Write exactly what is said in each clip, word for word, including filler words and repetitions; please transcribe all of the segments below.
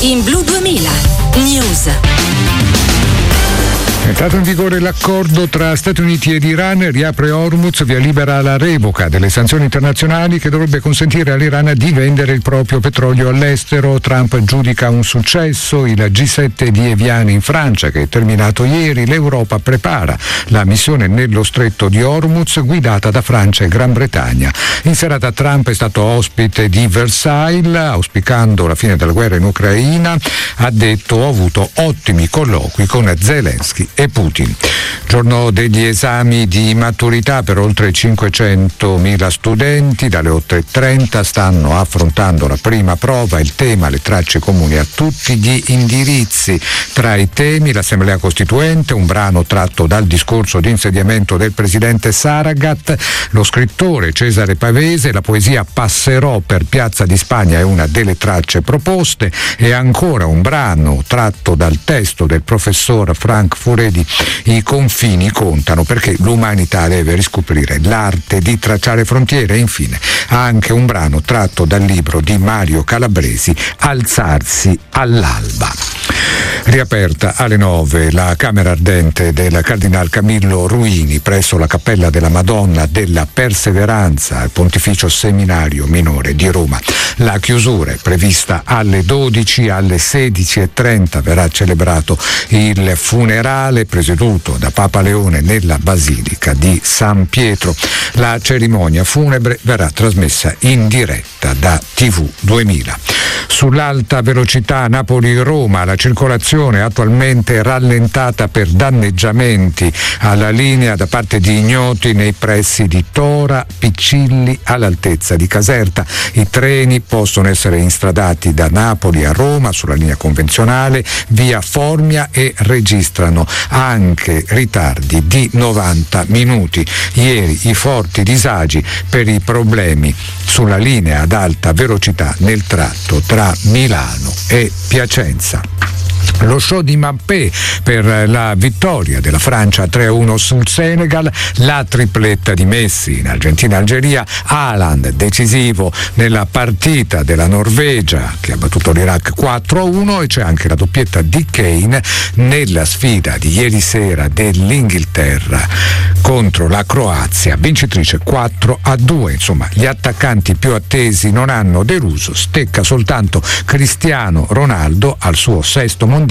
In Blu duemila News. È entrato in vigore l'accordo tra Stati Uniti ed Iran, riapre Hormuz, via libera alla revoca delle sanzioni internazionali che dovrebbe consentire all'Iran di vendere il proprio petrolio all'estero. Trump giudica un successo il G sette di Evian in Francia, che è terminato ieri. L'Europa prepara la missione nello stretto di Hormuz guidata da Francia e Gran Bretagna. In serata Trump è stato ospite di Versailles, auspicando la fine della guerra in Ucraina. Ha detto: ho avuto ottimi colloqui con Zelensky e Putin. Giorno degli esami di maturità per oltre cinquecentomila studenti. Dalle otto e trenta stanno affrontando la prima prova. Il tema: le tracce comuni a tutti gli indirizzi. Tra i temi l'Assemblea Costituente, un brano tratto dal discorso di insediamento del presidente Saragat, lo scrittore Cesare Pavese, la poesia Passerò per Piazza di Spagna è una delle tracce proposte, e ancora un brano tratto dal testo del professor Frank Furedi, I confini contano, perché l'umanità deve riscoprire l'arte di tracciare frontiere. E infine anche un brano tratto dal libro di Mario Calabresi, Alzarsi all'alba. Riaperta alle nove la camera ardente del Cardinal Camillo Ruini presso la Cappella della Madonna della Perseveranza al Pontificio Seminario Minore di Roma. La chiusura è prevista alle dodici. Alle sedici e trenta verrà celebrato il funerale presieduto da Papa Leone nella Basilica di San Pietro. La cerimonia funebre verrà trasmessa in diretta da tivù duemila. Sull'alta velocità Napoli-Roma la circolazione è attualmente rallentata per danneggiamenti alla linea da parte di ignoti nei pressi di Tora Piccilli all'altezza di Caserta. I treni possono essere instradati da Napoli a Roma sulla linea convenzionale via Formia e registrano anche ritardi di novanta minuti. Ieri i forti disagi per i problemi sulla linea ad alta velocità nel tratto tra Milano e Piacenza. Lo show di Mbappé per la vittoria della Francia tre a uno sul Senegal, la tripletta di Messi in Argentina-Algeria, Haaland decisivo nella partita della Norvegia che ha battuto l'Iraq quattro a uno, e c'è anche la doppietta di Kane nella sfida di ieri sera dell'Inghilterra contro la Croazia, vincitrice quattro a due. Insomma, gli attaccanti più attesi non hanno deluso, stecca soltanto Cristiano Ronaldo al suo sesto mondiale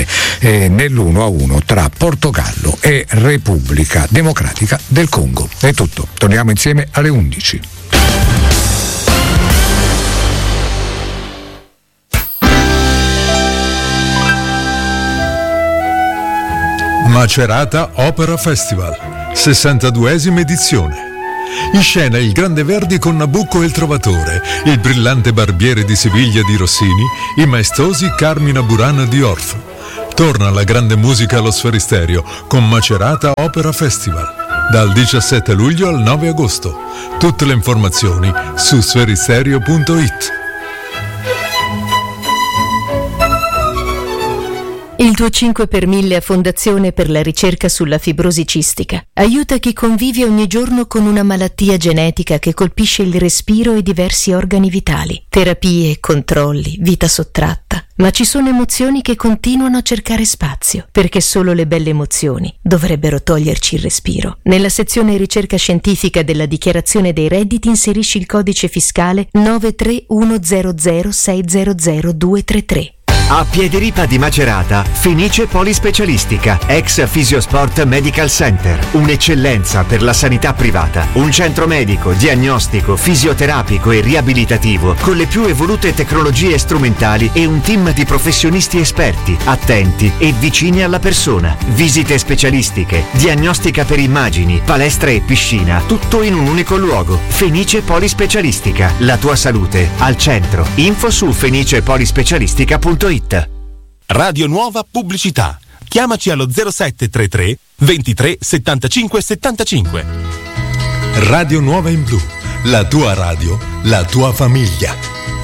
eh, nell'uno a uno tra Portogallo e Repubblica Democratica del Congo. È tutto, torniamo insieme alle undici. Macerata Opera Festival, sessantaduesima edizione. In scena il Grande Verdi con Nabucco e il Trovatore, il brillante Barbiere di Siviglia di Rossini, i maestosi Carmina Burana di Orff. Torna la grande musica allo Sferisterio con Macerata Opera Festival, dal diciassette luglio al nove agosto. Tutte le informazioni su sferisterio punto it. Il tuo cinque per mille a Fondazione per la ricerca sulla fibrosi cistica aiuta chi convive ogni giorno con una malattia genetica che colpisce il respiro e diversi organi vitali. Terapie, controlli, vita sottratta. Ma ci sono emozioni che continuano a cercare spazio, perché solo le belle emozioni dovrebbero toglierci il respiro. Nella sezione ricerca scientifica della dichiarazione dei redditi inserisci il codice fiscale nove tre uno zero zero sei zero zero due tre tre. A Piediripa di Macerata, Fenice Polispecialistica, ex Fisiosport Medical Center. Un'eccellenza per la sanità privata. Un centro medico, diagnostico, fisioterapico e riabilitativo con le più evolute tecnologie strumentali e un team di professionisti esperti, attenti e vicini alla persona. Visite specialistiche, diagnostica per immagini, palestra e piscina, tutto in un unico luogo. Fenice Polispecialistica, la tua salute al centro. Info su fenice polispecialistica punto it. Radio Nuova Pubblicità. Chiamaci allo zero sette tre tre ventitré settantacinque settantacinque. Radio Nuova in Blu, la tua radio, la tua famiglia.